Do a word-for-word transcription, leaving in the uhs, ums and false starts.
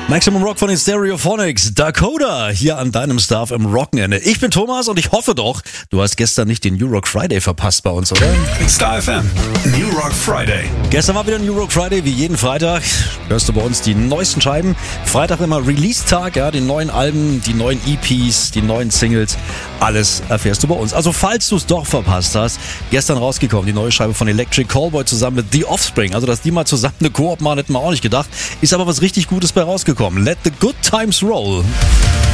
Maximum Rock von den Stereophonics, Dakota, hier an deinem Star im Wochenende. Ich bin Thomas und ich hoffe doch, du hast gestern nicht den New Rock Friday verpasst bei uns, oder? Star F M, New Rock Friday. Gestern war wieder New Rock Friday, wie jeden Freitag. Hörst du bei uns die neuesten Scheiben. Freitag immer Release-Tag, ja, die neuen Alben, die neuen E Ps, die neuen Singles. Alles erfährst du bei uns. Also falls du es doch verpasst hast, gestern rausgekommen, die neue Scheibe von Electric Callboy zusammen mit The Offspring. Also dass die mal zusammen eine Koop machen, hätten wir auch nicht gedacht. Ist aber was richtig Gutes bei rausgekommen. Let the good times roll.